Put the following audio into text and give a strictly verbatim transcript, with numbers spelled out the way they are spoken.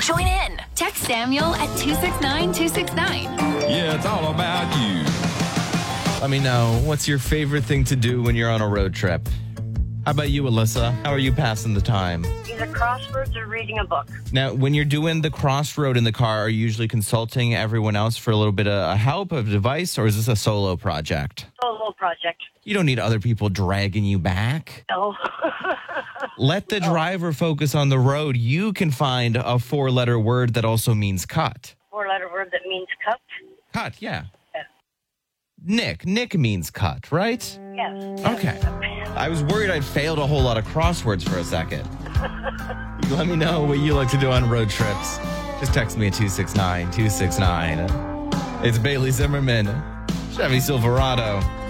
Join in. Text Samuel at two six nine two six nine. Yeah, it's all about you. Let me know, what's your favorite thing to do when you're on a road trip? How about you, Alyssa? How are you passing the time? Either crosswords or reading a book. Now, when you're doing the crossroad in the car, are you usually consulting everyone else for a little bit of help, of advice, or is this a solo project? Solo project. You don't need other people dragging you back. No. Let the driver focus on the road. You can find a four-letter word that also means cut. Four-letter word that means cut. Cut, yeah. Yeah. Nick. Nick means cut, right? Yes. Okay. I was worried I'd failed a whole lot of crosswords for a second. Let me know what you like to do on road trips. Just text me at two six nine two six nine. It's Bailey Zimmerman, Chevy Silverado.